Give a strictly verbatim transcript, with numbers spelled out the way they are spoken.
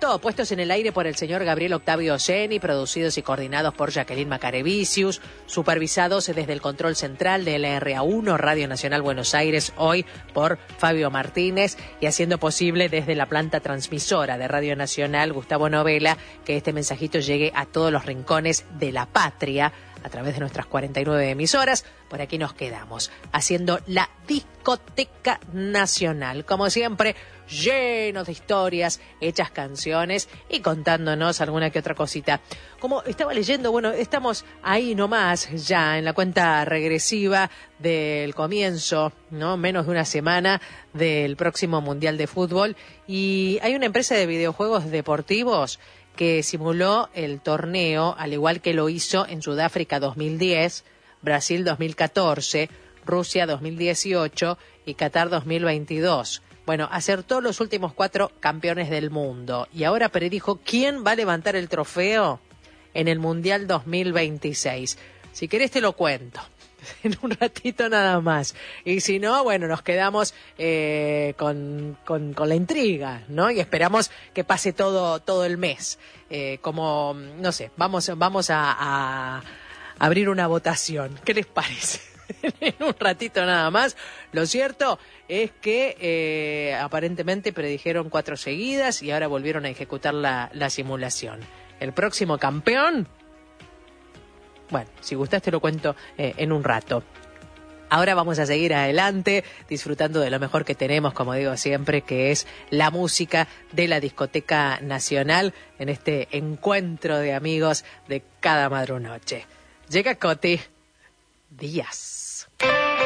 tanto, puestos en el aire por el señor Gabriel Octavio Osseni, producidos y coordinados por Jacqueline Macarevicius, supervisados desde el control central de L R A uno, Radio Nacional Buenos Aires, hoy por Fabio Martínez, y haciendo posible desde la planta transmisora de Radio Nacional, Gustavo Novela, que este mensajito llegue a todos los rincones de la patria, a través de nuestras cuarenta y nueve emisoras. Por aquí nos quedamos, haciendo la Discoteca Nacional. Como siempre, llenos de historias, hechas canciones y contándonos alguna que otra cosita. Como estaba leyendo, bueno, estamos ahí nomás ya en la cuenta regresiva del comienzo, ¿no? Menos de una semana del próximo Mundial de Fútbol. Y hay una empresa de videojuegos deportivos que simuló el torneo, al igual que lo hizo en Sudáfrica dos mil diez, Brasil dos mil catorce, Rusia dos mil dieciocho y Qatar dos mil veintidós. Bueno, acertó los últimos cuatro campeones del mundo. Y ahora predijo quién va a levantar el trofeo en el Mundial dos mil veintiséis. Si querés te lo cuento en un ratito nada más. Y si no, bueno, nos quedamos eh, con, con, con la intriga, ¿no? Y esperamos que pase todo, todo el mes. Eh, como, no sé, vamos, vamos a, a abrir una votación. ¿Qué les parece? En un ratito nada más. Lo cierto es que eh, aparentemente predijeron cuatro seguidas y ahora volvieron a ejecutar la, la simulación. El próximo campeón... Bueno, si gustás te lo cuento eh, en un rato. Ahora vamos a seguir adelante, disfrutando de lo mejor que tenemos, como digo siempre, que es la música de la Discoteca Nacional, en este encuentro de amigos de cada madrunoche. Llega Coti Díaz.